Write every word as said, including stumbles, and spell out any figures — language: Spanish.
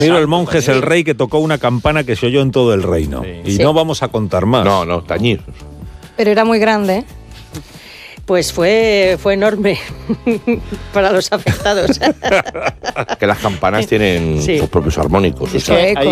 Pero el monje es el rey que tocó una campana que se oyó en todo el reino. Sí. Y sí. no vamos a contar más. No, no, tañir. Pero era muy grande, ¿eh? Pues fue, fue enorme para los afectados. Que las campanas tienen sí. sus propios armónicos. Sí, o sea, eco.